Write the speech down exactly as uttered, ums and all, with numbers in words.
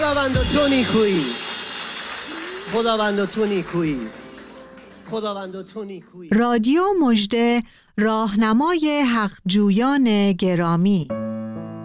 خداوند تو نیکویی، خداوند تو نیکویی، خداوند تو نیکویی. رادیو مژده، راهنمای حقجویان گرامی.